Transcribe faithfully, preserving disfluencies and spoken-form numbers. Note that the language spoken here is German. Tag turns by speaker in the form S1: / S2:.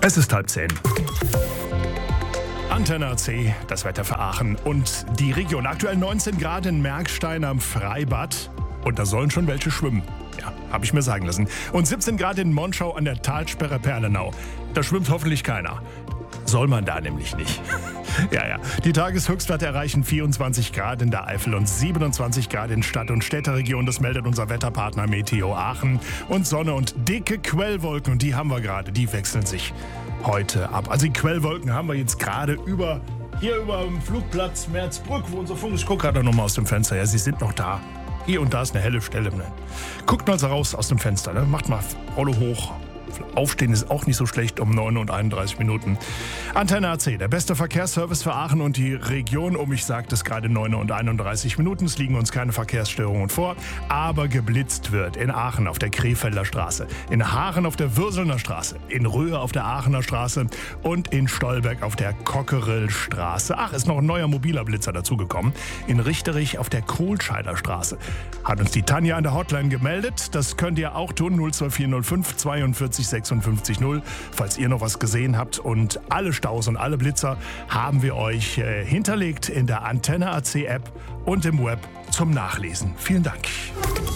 S1: Es ist halb zehn. Antenne A C, das Wetter für Aachen und die Region. Aktuell neunzehn Grad in Merkstein am Freibad. Und da sollen schon welche schwimmen. Ja, habe ich mir sagen lassen. Und siebzehn Grad in Monschau an der Talsperre Perlenau. Da schwimmt hoffentlich keiner. Soll man da nämlich nicht. Ja, ja. Die Tageshöchstwerte erreichen vierundzwanzig Grad in der Eifel und siebenundzwanzig Grad in Stadt- und Städteregion. Das meldet unser Wetterpartner Meteo Aachen. Und Sonne und dicke Quellwolken, und die haben wir gerade. Die wechseln sich heute ab. Also die Quellwolken haben wir jetzt gerade über, hier über dem Flugplatz Merzbrück, wo unser Funk ist. Ich gucke gerade noch mal aus dem Fenster. Ja, sie sind noch da. Hier und da ist eine helle Stelle. Ne? Guckt mal so raus aus dem Fenster. Ne? Macht mal Rolle hoch. Aufstehen ist auch nicht so schlecht um neun und einunddreißig Minuten. Antenne A C, der beste Verkehrsservice für Aachen und die Region. Um, ich sagte es gerade, neun und einunddreißig Minuten. Es liegen uns keine Verkehrsstörungen vor. Aber geblitzt wird in Aachen auf der Krefelder Straße, in Haaren auf der Würselner Straße, in Röhe auf der Aachener Straße und in Stolberg auf der Cockerillstraße. Ach, ist noch ein neuer mobiler Blitzer dazugekommen. In Richterich auf der Kohlscheider Straße. Hat uns die Tanja an der Hotline gemeldet. Das könnt ihr auch tun. null zwei vier null fünf zweiundvierzig sechsundfünfzig null. Falls ihr noch was gesehen habt, und alle Staus und alle Blitzer haben wir euch äh, hinterlegt in der Antenne A C App und im Web zum Nachlesen. Vielen Dank.